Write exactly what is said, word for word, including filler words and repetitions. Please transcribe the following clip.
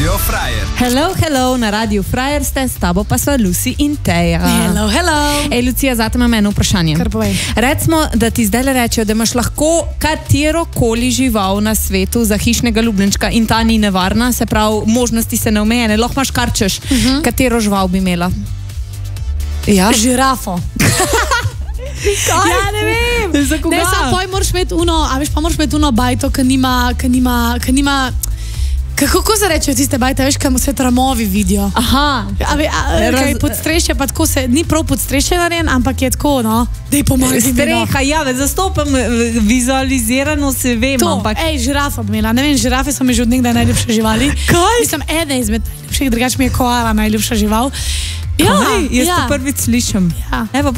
Radio Frajer. Hello, hello, na Radio Frajer ste, s tabo pa sva Lucy in Teja. Hello, hello. Ej, Lucija, zate imam eno vprašanje. Kar povej. Recimo, da ti zdaj le rečejo, da imaš lahko katero koli žival na svetu za hišnega ljubljenčka in ta ni nevarna, se pravi, možnosti se ne omejene, lahko imaš kar češ. Uh -huh. Katero žival bi imela? Ja? Žirafo. Kaj? Ja, ne vem. Za koga? Ne, samo poj moraš imeti uno, a veš, pa moraš imeti uno bajto, ki nima, ki nima, ki nima, kako se rečejo tiste bajte, veš, kam se tramovi vidijo. Aha. A, a, kaj podstrešje, pa tako se, ni prav podstrešje narejen, ampak je tako, no, dej pomagaj. Streha, ja, zastopam vizualizirano se vem, to, ampak... ej, žirafa bi imela, ne vem, žirafe so mi že od nekdaj najljubše živali. Kaj? Mislim, ena izmed najljubših, drugač mi je koala najljubša žival. Ja, Kaj? jaz ja. to prvič slišam. Ja. Evo,